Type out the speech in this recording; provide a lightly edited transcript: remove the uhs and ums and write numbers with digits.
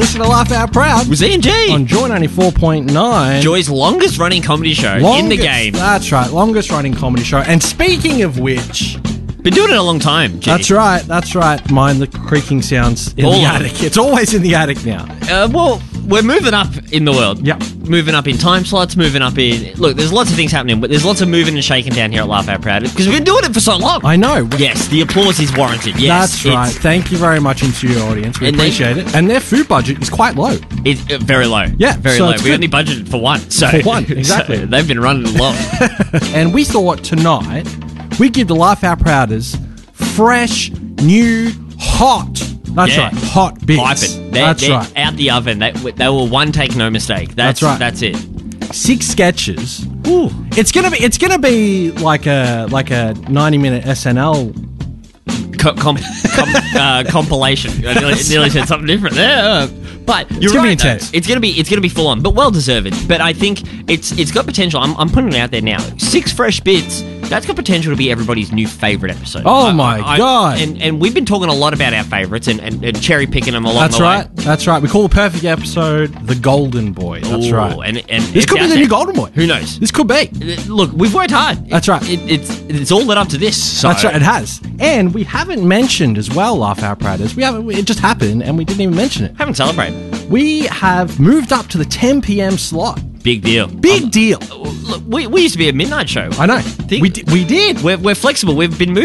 listen to Laugh Out Proud With Z&G. on Joy 94.9. Joy's longest running comedy show in the game. That's right, longest running comedy show. And speaking of which, Been doing it a long time, G. that's right. Mind the creaking sounds in All the of attic. It's always in the attic now. Well, we're moving up in the world. Yep. Moving up in time slots, moving up in... Look, there's lots of things happening, but there's lots of moving and shaking down here at Laugh Out Proud because we've been doing it for so long. I know. Yes, the applause is warranted. Yes, That's right. Thank you very much into your audience. We And appreciate it. And their food budget is quite low. It's very low. Yeah, very so low. it's We good. only budgeted for one. So, For one, exactly. so they've been running long. And we thought tonight we give the Laugh Out Prouders fresh, new, hot. That's Yeah. right, hot bits. Piping. That's They're right. out the oven. They were one take, no mistake. That's right. That's it. 6 sketches. Ooh. It's gonna be like a 90-minute SNL. Compilation. I nearly said something different there. But you're gonna be right, though. intense. It's gonna be full on, but well deserved. But I think it's got potential. I'm putting it out there now. 6 fresh bits. That's got potential to be everybody's new favourite episode. Oh my God. And we've been talking a lot about our favourites and cherry picking them along That's the right. way. That's right. We call the perfect episode the Golden Boy. That's Ooh, right. And This it's could be out the there. new Golden Boy. Who knows? This could be. Look, we've worked hard. That's right. It's all led up to this. So. That's right. It has. And we haven't mentioned as well, Laugh Out Prouders. We haven't. It just happened, and we didn't even mention it. Haven't celebrated. We have moved up to the 10 p.m. slot. Big deal. Big deal. Look, we used to be a midnight show. I know. We did. We're flexible. We've been moving.